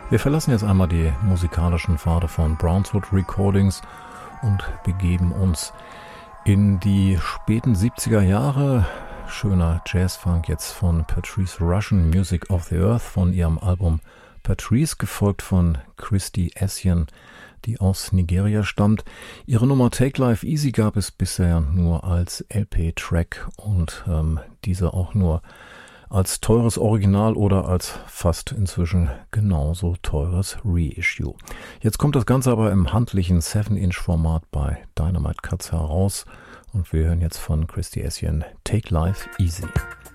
Wir verlassen jetzt einmal die musikalischen Pfade von Brownswood Recordings und begeben uns in die späten 70er Jahre. Schöner Jazzfunk jetzt von Patrice Rushen, Music of the Earth von ihrem Album Patrice, gefolgt von Christy Essien, die aus Nigeria stammt. Ihre Nummer Take Life Easy gab es bisher nur als LP-Track und diese auch nur als teures Original oder als fast inzwischen genauso teures Reissue. Jetzt kommt das Ganze aber im handlichen 7-Inch-Format bei Dynamite Cuts heraus und wir hören jetzt von Christy Essien Take Life Easy.